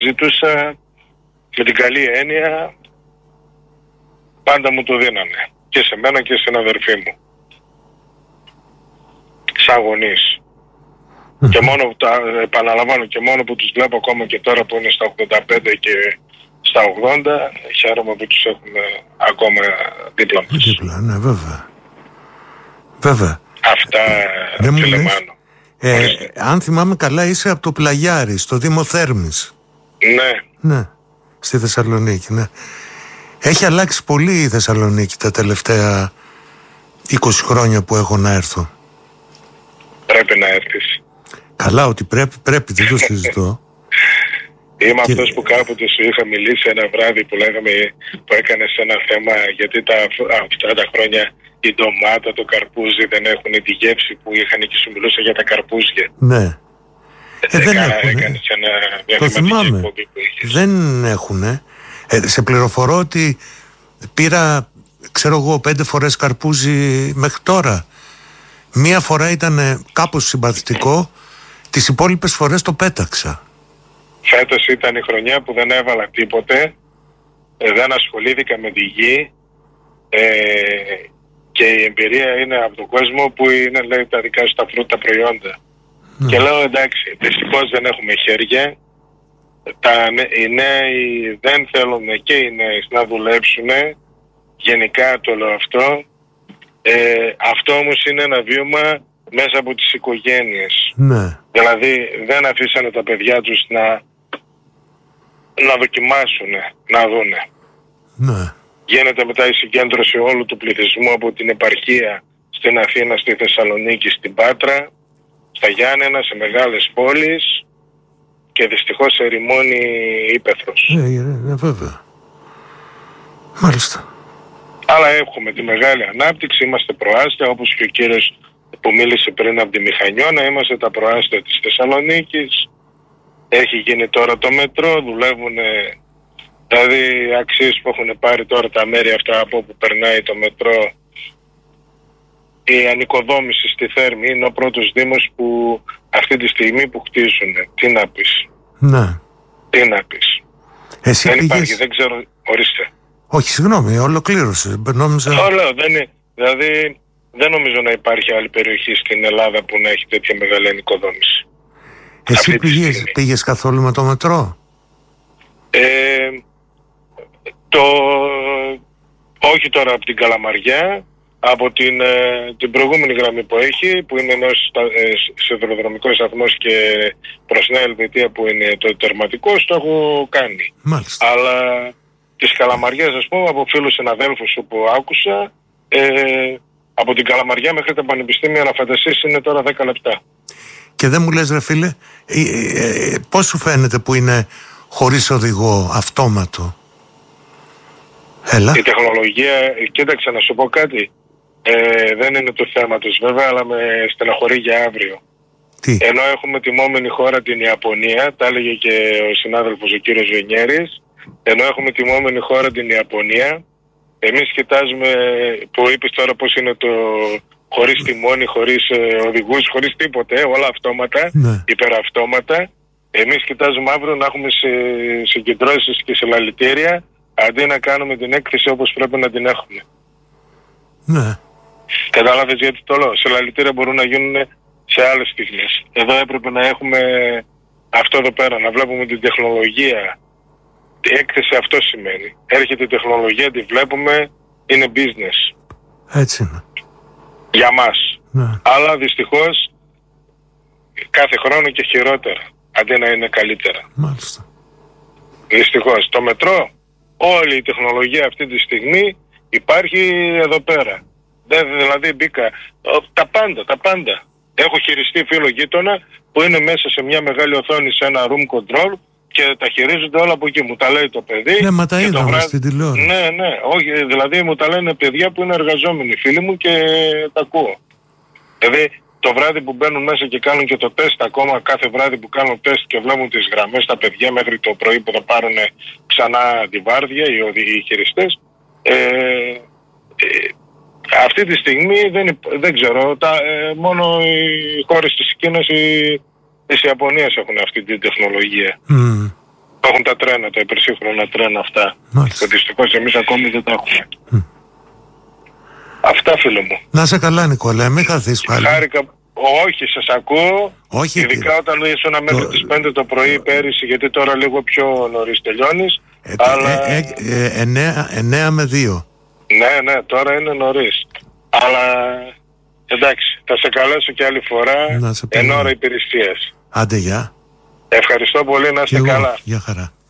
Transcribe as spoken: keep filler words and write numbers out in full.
ζητούσα με την καλή έννοια, πάντα μου το δίνανε. Και σε μένα και στην αδερφή μου. Σαν γονείς. Και μόνο που τα επαναλαμβάνω και μόνο που τους βλέπω ακόμα και τώρα που είναι στα ογδόντα πέντε και στα ογδόντα, χαίρομαι που τους έχουμε ακόμα δίπλα μας. Δίπλα, ναι, βέβαια. Βέβαια. Αυτά, φίλε Μάνο. Ε, αν θυμάμαι καλά, είσαι από το Πλαγιάρι, στο Δήμο Θέρμης. Ναι. Ναι, στη Θεσσαλονίκη, ναι. Έχει αλλάξει πολύ η Θεσσαλονίκη τα τελευταία είκοσι χρόνια που έχω να έρθω. Πρέπει να έρθεις. Καλά, ότι πρέπει, πρέπει, δεν το συζητώ. Είμαι και... αυτός που κάποτε σου είχα μιλήσει ένα βράδυ που λέγαμε, που έκανες ένα θέμα, γιατί τα, αυτά τα χρόνια η ντομάτα, το καρπούζι δεν έχουν τη γεύση που είχαν και σου μιλούσα για τα καρπούζια. Ναι. Ε, δεν Έκα, έχουν. Έκανες ένα, μια το θυμάμαι. Που δεν έχουν. Ε, σε πληροφορώ ότι πήρα, ξέρω εγώ, πέντε φορές καρπούζι μέχρι τώρα. Μία φορά ήταν κάπως συμπαθητικό, τις υπόλοιπες φορές το πέταξα. Φέτος ήταν η χρονιά που δεν έβαλα τίποτε, ε, δεν ασχολήθηκα με τη γη ε, και η εμπειρία είναι από τον κόσμο που είναι, λέει, τα δικά σου τα φρούτα προϊόντα. Ναι. Και λέω εντάξει, δυστυχώς δεν έχουμε χέρια, τα, οι νέοι δεν θέλουν και οι νέοι να δουλέψουν, γενικά το λέω αυτό. Ε, αυτό όμως είναι ένα βίωμα μέσα από τις οικογένειες. Ναι. Δηλαδή δεν αφήσανε τα παιδιά τους να, να δοκιμάσουν, να δούνε. Ναι. Γίνεται μετά η συγκέντρωση όλου του πληθυσμού από την επαρχία στην Αθήνα, στη Θεσσαλονίκη, στην Πάτρα, στα Γιάννενα, σε μεγάλες πόλεις και δυστυχώς ερημώνει ύπαιθρος. Ναι, ναι, βέβαια. Μάλιστα. Αλλά έχουμε τη μεγάλη ανάπτυξη, είμαστε προάστια, όπως και ο κύριος που μίλησε πριν από τη Μηχανιώνα, είμαστε τα προάστια της Θεσσαλονίκης. Έχει γίνει τώρα το μετρό, δουλεύουν, δηλαδή αξίες που έχουν πάρει τώρα τα μέρη αυτά από όπου περνάει το μετρό. Η ανοικοδόμηση στη Θέρμη είναι ο πρώτος δήμος που αυτή τη στιγμή που χτίζουν. Τι να πεις. Ναι. Τι να πεις. Εσύ δεν πήγες... υπάρχει, δεν ξέρω, ορίστε. Όχι, συγγνώμη, ολοκλήρωσε. Νόμιζα... Όλο, δεν είναι, δηλαδή δεν νομίζω να υπάρχει άλλη περιοχή στην Ελλάδα που να έχει τέτοια μεγάλη ανοικοδόμηση. Εσύ πήγες, πήγες καθόλου με το μετρό? Ε, το, όχι τώρα από την Καλαμαριά, από την, ε, την προηγούμενη γραμμή που έχει, που είναι ενός ε, σιδηροδρομικός σταθμός και προς Νέα Ελβετία που είναι το τερματικό, το έχω κάνει. Μάλιστα. Αλλά της Καλαμαριάς, ας πούμε, από φίλους συναδέλφους που άκουσα, ε, από την Καλαμαριά μέχρι τα πανεπιστήμια να φανταστείς είναι τώρα δέκα λεπτά. Και δεν μου λες ρε φίλε, ε, ε, ε, πώς σου φαίνεται που είναι χωρίς οδηγό, αυτόματο? Έλα. Η τεχνολογία, κοίταξε να σου πω κάτι, ε, δεν είναι το θέμα τους βέβαια, αλλά με στεναχωρεί για αύριο. Τι? Ενώ έχουμε τιμόμενη χώρα την Ιαπωνία, τα έλεγε και ο συνάδελφος ο κύριος Βενιέρης, ενώ έχουμε τιμόμενη χώρα την Ιαπωνία, εμείς κοιτάζουμε, που είπες τώρα πώς είναι το χωρίς τιμόνι, χωρίς ε, οδηγούς, χωρίς τίποτε, όλα αυτόματα, ναι. Υπεραυτόματα. Εμείς κοιτάζουμε αύριο να έχουμε σε, συγκεντρώσεις και συλλαλητήρια, αντί να κάνουμε την έκθεση όπως πρέπει να την έχουμε. Ναι. Κατάλαβες γιατί το λέω. Συλλαλητήρια μπορούν να γίνουν σε άλλες στιγμές. Εδώ έπρεπε να έχουμε αυτό εδώ πέρα, να βλέπουμε την τεχνολογία. Η έκθεση αυτό σημαίνει. Έρχεται η τεχνολογία, τη βλέπουμε, είναι business. Έτσι είναι. Για μας. Ναι. Αλλά δυστυχώς κάθε χρόνο και χειρότερα, αντί να είναι καλύτερα. Μάλιστα. Δυστυχώς. Το μετρό, όλη η τεχνολογία αυτή τη στιγμή υπάρχει εδώ πέρα. Δηλαδή μπήκα, τα πάντα, τα πάντα. Έχω χειριστεί φίλο γείτονα που είναι μέσα σε μια μεγάλη οθόνη σε ένα room control και τα χειρίζονται όλα από εκεί. Μου τα λέει το παιδί. Ναι, μα τα είδαμε βράδυ... στην τηλεόραση. Ναι, ναι, όχι, δηλαδή μου τα λένε παιδιά που είναι εργαζόμενοι φίλοι μου και τα ακούω. Δηλαδή το βράδυ που μπαίνουν μέσα και κάνουν και το τεστ, ακόμα κάθε βράδυ που κάνουν τεστ και βλέπουν τις γραμμές τα παιδιά μέχρι το πρωί που θα πάρουν ξανά τη βάρδια οι, οι χειριστές. Ε, ε, αυτή τη στιγμή δεν, δεν ξέρω, τα, ε, μόνο οι χώρες της Κίνας, οι, της Ιαπωνίας έχουν αυτή την τεχνολογία. Mm. Έχουν τα τρένα, τα υπερσύγχρονα τρένα αυτά. Μάλιστα. Δυστυχώς εμείς ακόμη δεν τα έχουμε. Mm. Αυτά, φίλε μου. Να σε καλά, Νικόλα, μην χαθείς πάλι. Χάρηκα. Όχι, σας ακούω. Όχι, ειδικά όταν ήσουν μέχρι το... τις πέντε το πρωί πέρυσι, γιατί τώρα λίγο πιο νωρίς τελειώνεις. Ε, αλλά... ε, ε, ε, εννέα με δύο. Ναι, ναι, τώρα είναι νωρίς. Αλλά εντάξει, θα σε καλέσω και άλλη φορά εν ώρα υπηρεσίας. Άντε, γεια. Ευχαριστώ πολύ, να είστε καλά. Γεια χαρά.